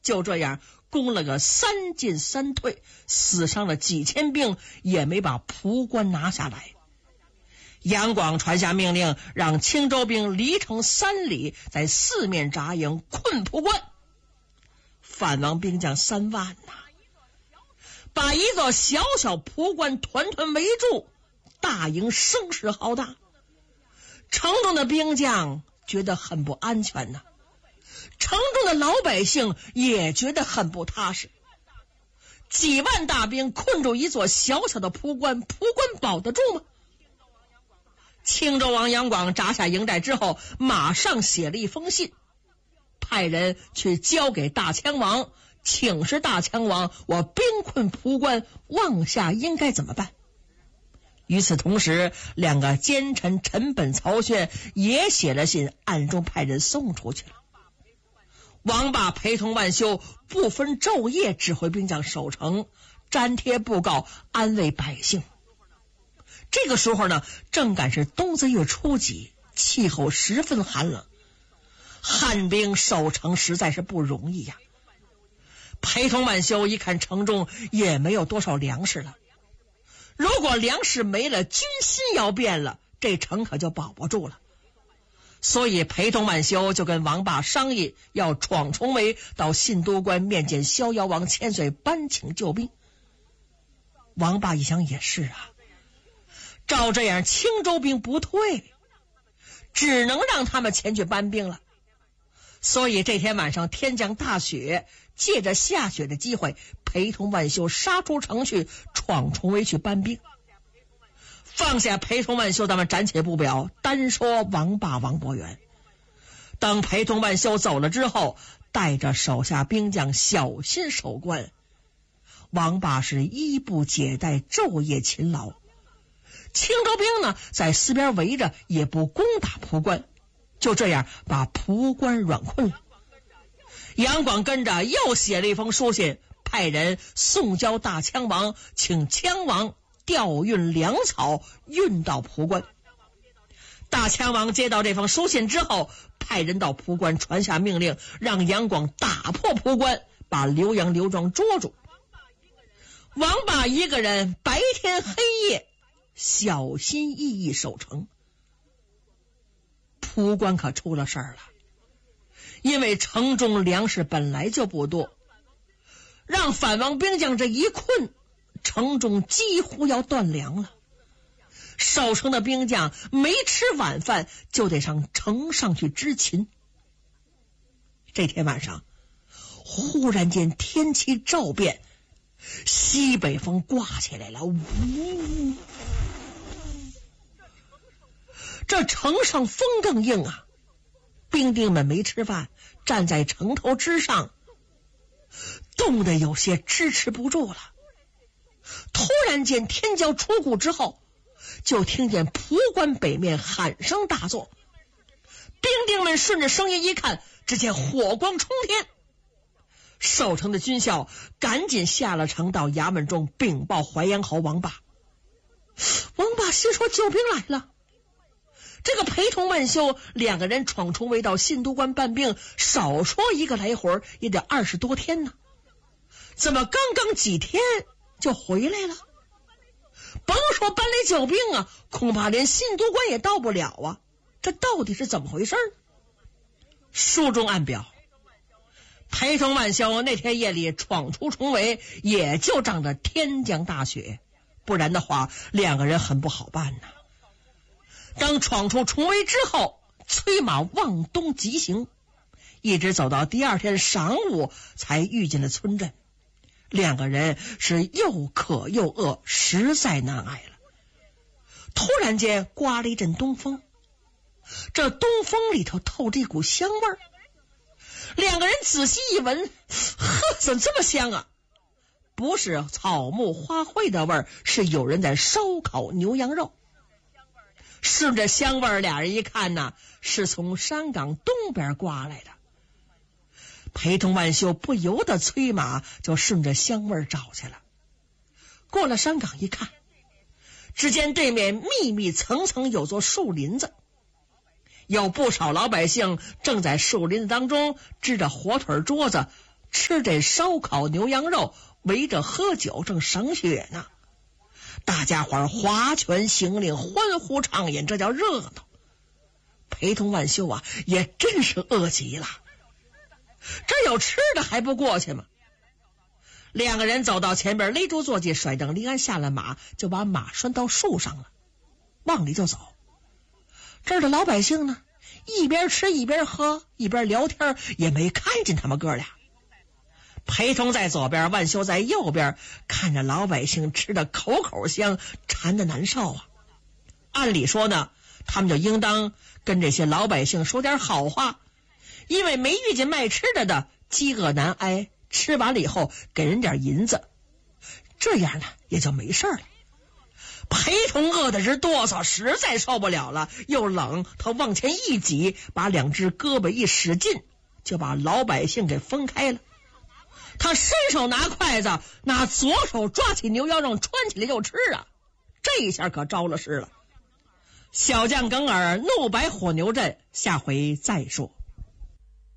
就这样攻了个3进3退，死伤了几千兵，也没把蒲关拿下来。杨广传下命令，让青州兵离城3里，在四面扎营困蒲关。反王兵将3万呐，把一座小小蒲关团团围住，大营声势浩大。城中的兵将觉得很不安全呐，城中的老百姓也觉得很不踏实。几万大兵困住一座小小的蒲关，蒲关保得住吗？青州王杨广扎下营寨之后，马上写了一封信，派人去交给大羌王，请示大羌王，我兵困蒲关，往下应该怎么办？与此同时，两个奸臣陈本、曹宣也写了信，暗中派人送出去了。王霸陪同万修不分昼夜指挥兵将守城，粘贴布告，安慰百姓。这个时候呢，正赶是冬子月初几，气候十分寒冷，汉兵守城实在是不容易呀。陪同万修一看城中也没有多少粮食了，如果粮食没了，军心要变了，这城可就保不住了。所以陪同万修就跟王霸商议，要闯重围到信都关面见逍遥王千岁，搬请救兵。王霸一想也是啊，照这样青州兵不退，只能让他们前去搬兵了。所以这天晚上天降大雪，借着下雪的机会，陪同万修杀出城去，闯重围去搬兵。放下陪同万修，咱们暂且不表，单说王霸王伯元。等陪同万修走了之后，带着手下兵将小心守关。王霸是衣不解带，昼夜勤劳。青州兵呢，在四边围着，也不攻打蒲关，就这样把蒲关软困了。杨广跟着又写了一封书信，派人送交大羌王，请羌王调运粮草，运到蒲关。大羌王接到这封书信之后，派人到蒲关传下命令，让杨广打破蒲关，把刘阳、刘庄捉住。王霸一个人白天黑夜小心翼翼守城。蒲关可出了事儿了，因为城中粮食本来就不多，让反王兵将这一困，城中几乎要断粮了。守城的兵将没吃晚饭，就得上城上去执勤。这天晚上忽然间天气骤变，西北风刮起来了，呜！这城上风更硬啊，兵丁们没吃饭，站在城头之上，冻得有些支持不住了。突然间天骄出谷之后，就听见蒲关北面喊声大作，兵丁们顺着声音一看，只见火光冲天。守城的军校赶紧下了城，到衙门中禀报淮阳侯王霸。王霸心说救兵来了。这个陪同万修两个人闯重围到信都关办兵，少说一个来回也得20多天呢，怎么刚刚几天就回来了？甭说搬来救兵啊，恐怕连信都关也到不了啊！这到底是怎么回事？书中暗表，陪同万修那天夜里闯出重围，也就仗着天降大雪，不然的话两个人很不好办呐。当闯出重围之后，催马往东急行，一直走到第二天晌午才遇见了村镇。两个人是又渴又饿，实在难挨了。突然间刮了一阵东风，这东风里头透着一股香味儿。两个人仔细一闻，呵，怎么这么香啊？不是草木花卉的味儿，是有人在烧烤牛羊肉。顺着香味儿，俩人一看呢，是从山岗东边刮来的。陪同万修不由得催马，就顺着香味儿找去了。过了山岗一看，只见对面密密层层有座树林子，有不少老百姓正在树林子当中支着火腿桌子吃这烧烤牛羊肉，围着喝酒，正赏雪呢。大家伙划拳行令，欢呼畅饮，这叫热闹。陪同万秀啊，也真是饿极了，这有吃的还不过去吗？两个人走到前边，勒住坐骑，甩蹬离鞍，下了马，就把马拴到树上了，往里就走。这儿的老百姓呢，一边吃一边喝一边聊天，也没看见他们哥俩。陪同在左边，万秀在右边，看着老百姓吃的口口香，馋得难受啊。按理说呢，他们就应当跟这些老百姓说点好话，因为没遇见卖吃的，饥饿难挨，吃完了以后给人点银子，这样呢也就没事了。陪同饿的直哆嗦，实在受不了了，又冷，他往前一挤，把两只胳膊一使劲，就把老百姓给分开了。他伸手拿筷子，拿左手抓起牛腰肉穿起来就吃啊，这一下可招了事了。小将耿尔怒摆火牛阵，下回再说。